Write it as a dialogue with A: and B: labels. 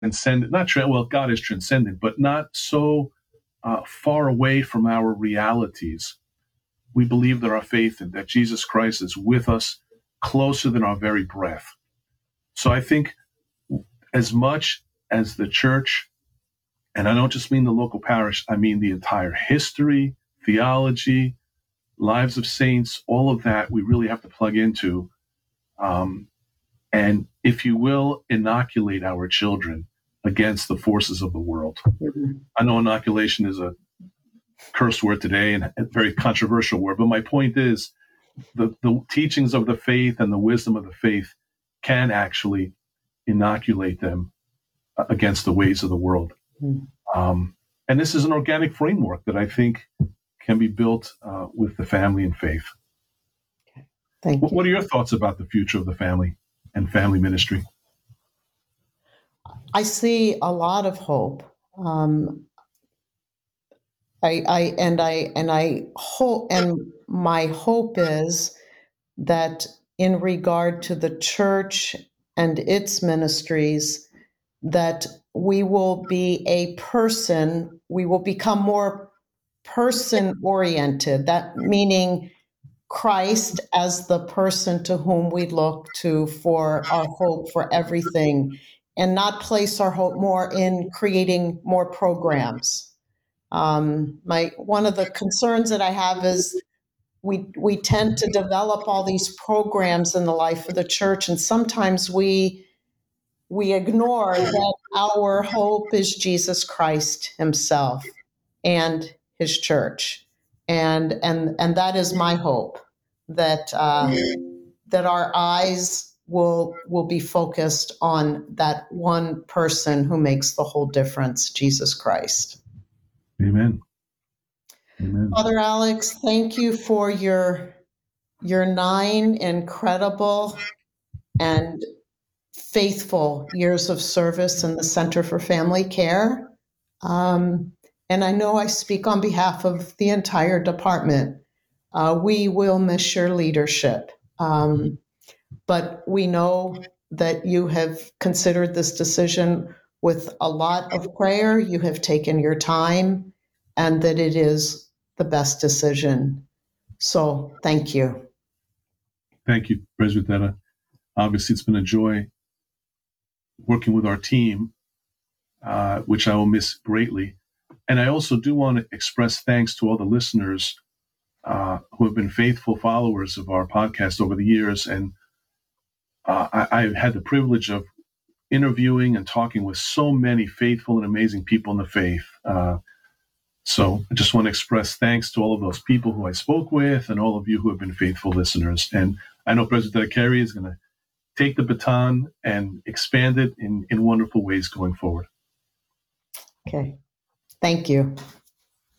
A: transcendent, well, God is transcendent, but not so far away from our realities. We believe that our faith and that Jesus Christ is with us closer than our very breath. So I think as much as the church, and I don't just mean the local parish, I mean the entire history, theology, lives of saints, all of that we really have to plug into. And if you will, inoculate our children against the forces of the world. Mm-hmm. I know inoculation is a curse word today and a very controversial word, but my point is the teachings of the faith and the wisdom of the faith can actually inoculate them against the ways of the world. Mm-hmm. And this is an organic framework that I think can be built with the family and faith.
B: Okay. Thank you.
A: What are your thoughts about the future of the family and family ministry?
B: I see a lot of hope. I hope, and my hope is that in regard to the church and its ministries, that we will become more person-oriented, that meaning Christ as the person to whom we look to for our hope for everything, and not place our hope more in creating more programs. One of the concerns that I have is we tend to develop all these programs in the life of the church, and sometimes we ignore that our hope is Jesus Christ himself and his church. And that is my hope, that our eyes will be focused on that one person who makes the whole difference, Jesus Christ.
A: Amen. Amen.
B: Father Alex, thank you for your 9 incredible and faithful years of service in the Center for Family Care. And I know I speak on behalf of the entire department. We will miss your leadership. But we know that you have considered this decision with a lot of prayer. You have taken your time, and that it is the best decision. So thank you.
A: Thank you, Presbytera. Obviously, it's been a joy working with our team, which I will miss greatly. And I also do want to express thanks to all the listeners who have been faithful followers of our podcast over the years. And I've had the privilege of interviewing and talking with so many faithful and amazing people in the faith. So I just want to express thanks to all of those people who I spoke with and all of you who have been faithful listeners. And I know President Carey is going to take the baton and expand it in wonderful ways going forward.
B: Okay. Thank you.